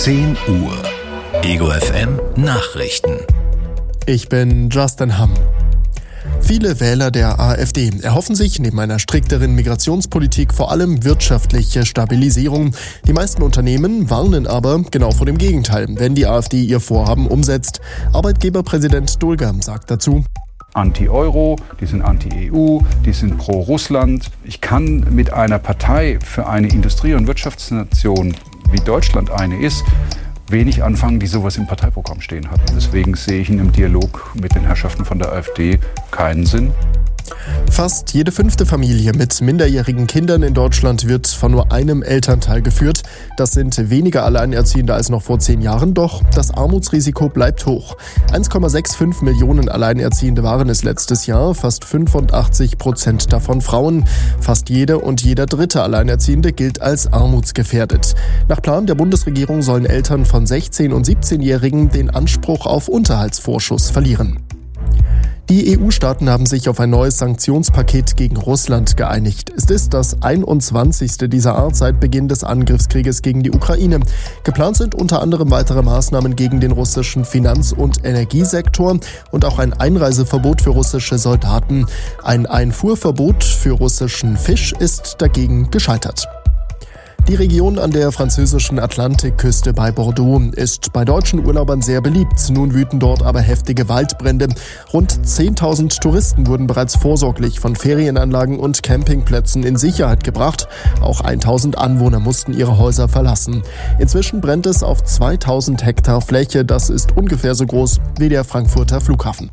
10 Uhr. Ego FM Nachrichten. Ich bin Justin Hamm. Viele Wähler der AfD erhoffen sich neben einer strikteren Migrationspolitik vor allem wirtschaftliche Stabilisierung. Die meisten Unternehmen warnen aber genau vor dem Gegenteil, wenn die AfD ihr Vorhaben umsetzt. Arbeitgeberpräsident Dulger sagt dazu: Anti-Euro, die sind Anti-EU, die sind pro-Russland. Ich kann mit einer Partei für eine Industrie- und Wirtschaftsnation, wie Deutschland eine ist, wenig anfangen, die sowas im Parteiprogramm stehen hat. Deswegen sehe ich in einem Dialog mit den Herrschaften von der AfD keinen Sinn. Fast jede 5. Familie mit minderjährigen Kindern in Deutschland wird von nur einem Elternteil geführt. Das sind weniger Alleinerziehende als noch vor 10 Jahren, doch das Armutsrisiko bleibt hoch. 1,65 Millionen Alleinerziehende waren es letztes Jahr, fast 85% davon Frauen. Fast jede und jeder dritte Alleinerziehende gilt als armutsgefährdet. Nach Plan der Bundesregierung sollen Eltern von 16- und 17-Jährigen den Anspruch auf Unterhaltsvorschuss verlieren. Die EU-Staaten haben sich auf ein neues Sanktionspaket gegen Russland geeinigt. Es ist das 21. dieser Art seit Beginn des Angriffskrieges gegen die Ukraine. Geplant sind unter anderem weitere Maßnahmen gegen den russischen Finanz- und Energiesektor und auch ein Einreiseverbot für russische Soldaten. Ein Einfuhrverbot für russischen Fisch ist dagegen gescheitert. Die Region an der französischen Atlantikküste bei Bordeaux ist bei deutschen Urlaubern sehr beliebt. Nun wüten dort aber heftige Waldbrände. Rund 10.000 Touristen wurden bereits vorsorglich von Ferienanlagen und Campingplätzen in Sicherheit gebracht. Auch 1.000 Anwohner mussten ihre Häuser verlassen. Inzwischen brennt es auf 2.000 Hektar Fläche. Das ist ungefähr so groß wie der Frankfurter Flughafen.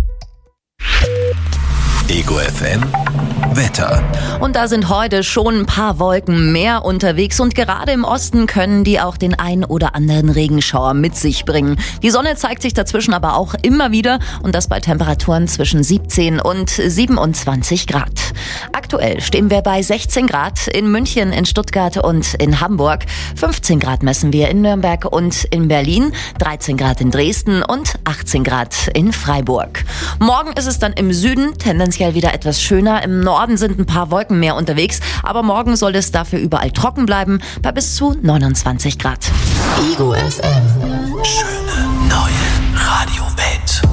Ego FM Wetter. Und da sind heute schon ein paar Wolken mehr unterwegs und gerade im Osten können die auch den ein oder anderen Regenschauer mit sich bringen. Die Sonne zeigt sich dazwischen aber auch immer wieder und das bei Temperaturen zwischen 17 und 27 Grad. Aktuell stehen wir bei 16 Grad in München, in Stuttgart und in Hamburg. 15 Grad messen wir in Nürnberg und in Berlin, 13 Grad in Dresden und 18 Grad in Freiburg. Morgen ist es dann im Süden tendenziell wieder etwas schöner. Im Norden sind ein paar Wolken mehr unterwegs, aber morgen soll es dafür überall trocken bleiben, bei bis zu 29 Grad. Ego FM. Schöne neue Radio.